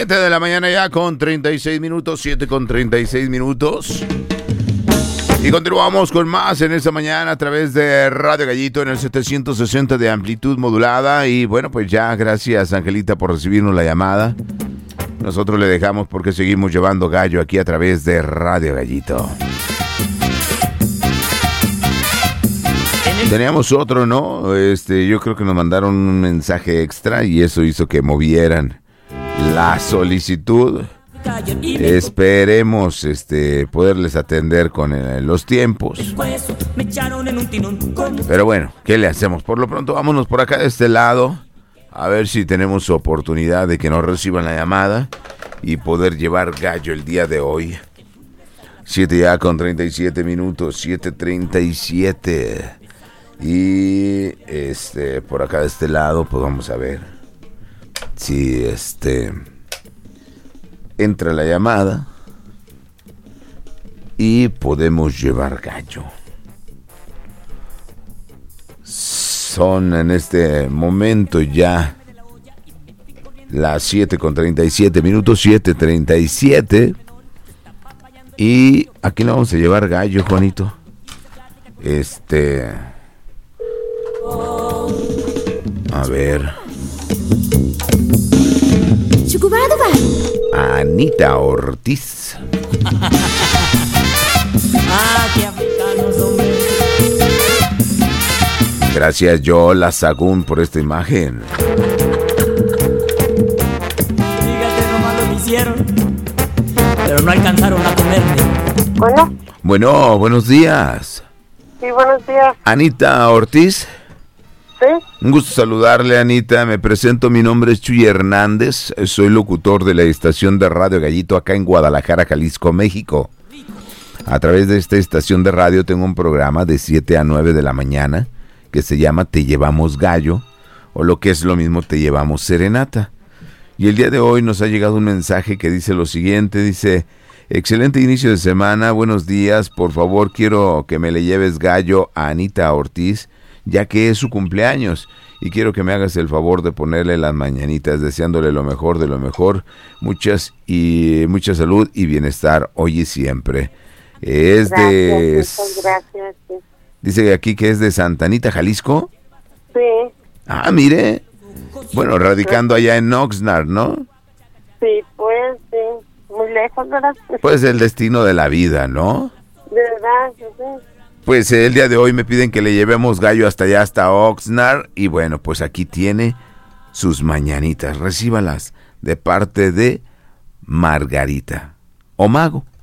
7 de la mañana ya con 36 minutos, 7 con 36 minutos. Y continuamos con más en esta mañana a través de Radio Gallito en el 760 de amplitud modulada. Y bueno, pues ya gracias Angelita por recibirnos la llamada. Nosotros le dejamos porque seguimos llevando gallo aquí a través de Radio Gallito. Teníamos otro, ¿no? Yo creo que nos mandaron un mensaje extra y eso hizo que movieran la solicitud. Esperemos poderles atender con los tiempos. Pero bueno, ¿qué le hacemos? Por lo pronto vámonos por acá de este lado a ver si tenemos oportunidad de que nos reciban la llamada y poder llevar gallo el día de hoy. 7 ya con 37 minutos, 7:37. Y por acá de este lado, pues vamos a ver si entra la llamada y podemos llevar gallo. Son en este momento ya las 7:37 minutos, 7:37. Y aquí le vamos a llevar gallo, Juanito. A ver. Anita Ortiz. Qué africanos, hombre. Gracias, Yola Sagún, por esta imagen. Fíjate nomás lo que hicieron, pero no alcanzaron a comerme. Bueno, buenos días. Sí, buenos días. Anita Ortiz. Sí. Un gusto saludarle, Anita. Me presento, mi nombre es Chuy Hernández. Soy locutor de la estación de Radio Gallito acá en Guadalajara, Jalisco, México. A través de esta estación de radio tengo un programa de 7 a 9 de la mañana que se llama Te Llevamos Gallo, o lo que es lo mismo, Te Llevamos Serenata. Y el día de hoy nos ha llegado un mensaje que dice lo siguiente, dice: excelente inicio de semana, buenos días, por favor quiero que me le lleves gallo a Anita Ortiz, ya que es su cumpleaños, y quiero que me hagas el favor de ponerle las mañanitas, deseándole lo mejor de lo mejor, mucha salud y bienestar hoy y siempre. Muchas gracias. Sí. Dice aquí que es de Santa Anita, Jalisco. Sí. Ah, mire. Bueno, radicando allá en Oxnard, ¿no? Sí, pues, sí. Muy lejos, ¿verdad? Pues el destino de la vida, ¿no? De verdad, sí. Pues el día de hoy me piden que le llevemos gallo hasta allá, hasta Oxnard. Y bueno, pues aquí tiene sus mañanitas. Recíbalas de parte de Margarita. O Mago.